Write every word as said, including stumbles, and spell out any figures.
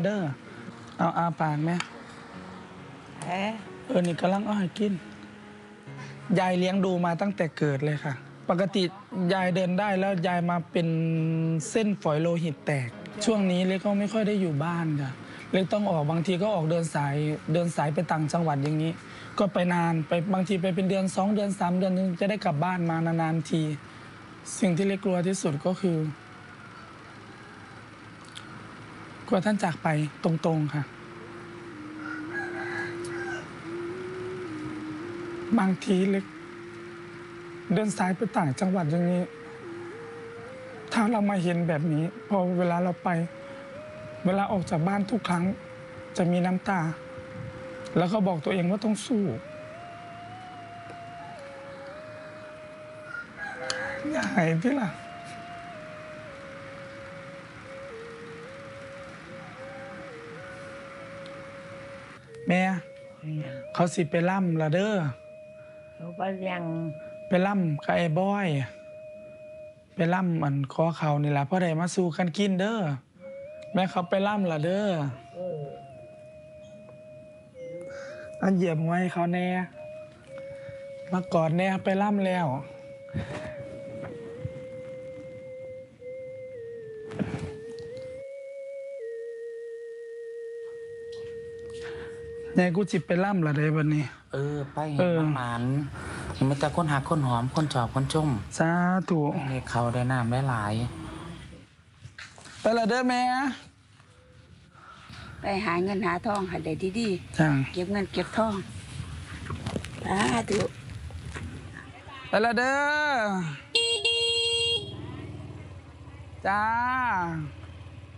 เด้อเอาอาปากแม่เออนี่กำลังเอาให้กินยายเลี้ยงดูมาตั้งแต่เกิดเลยค่ะปกติยายเดินได้แล้วยายมาเป็นเส้นฝอยโลหิตแตกช่วงนี้เล็กก็ไม่ค่อยได้อยู่บ้านค่ะเล็กต้องออกบางทีก็ออกเดินสายเดินสายไปต่างจังหวัดอย่างนี้ก็ไปนานไปบางทีไปเป็นเดือนสองเดือนสามเดือนนึงจะได้กลับบ้านมานานๆทีสิ่งที่เล็กกลัวที่สุดก็คือกลัวท่านจากไปตรงๆค่ะบางทีเล็กเดินสายไปต่างจังหวัดอย่างนี้ถ้าเรามาเห็นแบบนี้พอเวลาเราไปเวลาออกจากบ้านทุกครั้งจะมีน้ำตาแล้วก็บอกตัวเองว่าต้องสู้อย่าหายพี่ล่ะแม่เขาสิไปล่ำละเด้อเขาไปยังไปล่ำกับไอ้บอยไปล่ำมันคอเขานี่แหละเพราะได้มาสู่กันกินเด้อแม่เขาไปล่ำละเด้ออันเหยียบไว้เขาแน่มากอดแน่ไปล่ำแล้วเนี่ยกูจิบไปล่ำละเด้วันนี้เออไปเห็นมันหมานมันจะคนหักคนหอมคนชอบคนชมสาธุให้เขาได้น้ำได้หลายไปละเด้อแม่ไปหาเงินหาทองหาได้ดีๆจังเก็บเงินเก็บทองสาธุไปละเด้อจ้า